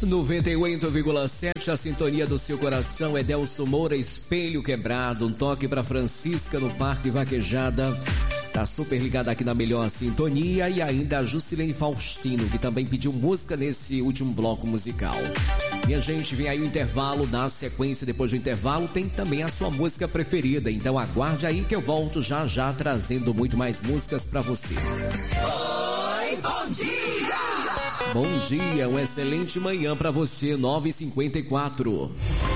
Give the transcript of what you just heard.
98,7, a sintonia do seu coração. Edelso Moura, Espelho Quebrado. Um toque pra Francisca no Parque Vaquejada. Tá super ligada aqui na melhor sintonia. E ainda a Juscelene Faustino, que também pediu música nesse último bloco musical. Minha gente, vem aí o intervalo. Na sequência, depois do intervalo, tem também a sua música preferida. Então aguarde aí que eu volto já já trazendo muito mais músicas pra você. Oi, bom dia! Bom dia, uma excelente manhã pra você, 9h54.